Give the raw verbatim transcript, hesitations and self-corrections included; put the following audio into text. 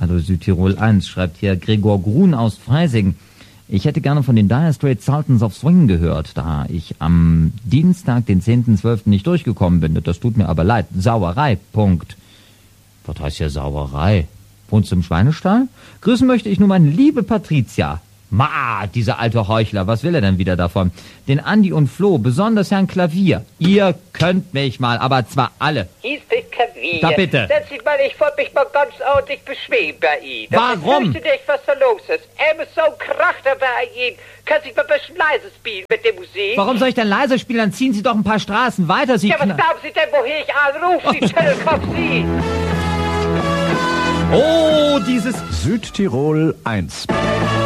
Hallo Südtirol eins, schreibt hier Gregor Grun aus Freising. Ich hätte gerne von den Dire Straits Sultans of Swing gehört, da ich am Dienstag, den zehnten zwölften nicht durchgekommen bin. Das tut mir aber leid. Sauerei, Punkt. Was heißt hier Sauerei? Wohnst du im Schweinestall? Grüßen möchte ich nur meine liebe Patricia. Ma, dieser alte Heuchler, was will er denn wieder davon? Den Andi und Flo, besonders Herrn Klavier. Ihr könnt mich mal, aber zwar alle. Hieß das Klavier? Da bitte. Setz dich mal, ich wollte mich mal ganz ordentlich beschweren bei Ihnen. Warum? Ich wüsste nicht, was da los ist. Er ist so ein Krachter bei Ihnen. Kann sich mal ein bisschen leise spielen mit der Musik? Warum soll ich denn leise spielen? Dann ziehen Sie doch ein paar Straßen weiter. Sie Ja, was kna- glauben Sie denn, woher ich anrufe? Sie Schüttelkopf, Sie. Oh, dieses... Südtirol eins.